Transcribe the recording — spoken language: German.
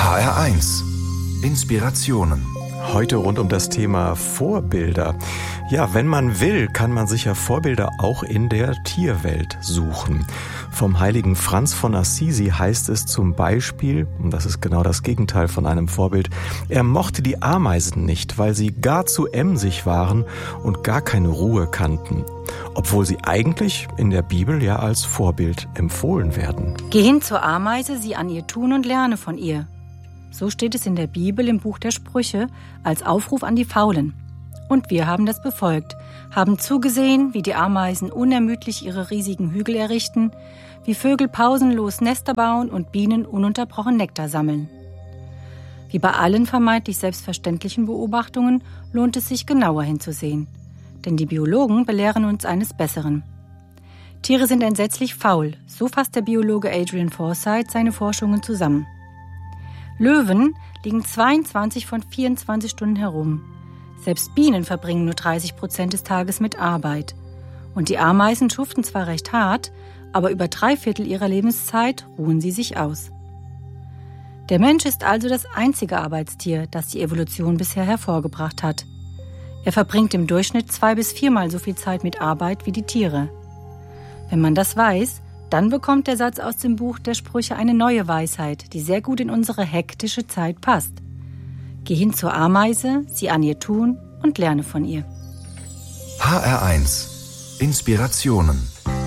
HR1 Inspirationen. Heute rund um das Thema Vorbilder. Ja, wenn man will, kann man sicher Vorbilder auch in der Tierwelt suchen. Vom heiligen Franz von Assisi heißt es zum Beispiel, und das ist genau das Gegenteil von einem Vorbild, er mochte die Ameisen nicht, weil sie gar zu emsig waren und gar keine Ruhe kannten, obwohl sie eigentlich in der Bibel ja als Vorbild empfohlen werden. Geh hin zur Ameise, sieh an ihr Tun und lerne von ihr. So steht es in der Bibel im Buch der Sprüche als Aufruf an die Faulen. Und wir haben das befolgt, haben zugesehen, wie die Ameisen unermüdlich ihre riesigen Hügel errichten, wie Vögel pausenlos Nester bauen und Bienen ununterbrochen Nektar sammeln. Wie bei allen vermeintlich selbstverständlichen Beobachtungen lohnt es sich genauer hinzusehen. Denn die Biologen belehren uns eines Besseren. Tiere sind entsetzlich faul, so fasst der Biologe Adrian Forsyth seine Forschungen zusammen. Löwen liegen 22 von 24 Stunden herum. Selbst Bienen verbringen nur 30% des Tages mit Arbeit. Und die Ameisen schuften zwar recht hart, aber über 3/4 ihrer Lebenszeit ruhen sie sich aus. Der Mensch ist also das einzige Arbeitstier, das die Evolution bisher hervorgebracht hat. Er verbringt im Durchschnitt 2- bis 4-mal so viel Zeit mit Arbeit wie die Tiere. Wenn man das weiß, dann bekommt der Satz aus dem Buch der Sprüche eine neue Weisheit, die sehr gut in unsere hektische Zeit passt. Geh hin zur Ameise, sieh an ihr Tun und lerne von ihr. HR1 Inspirationen.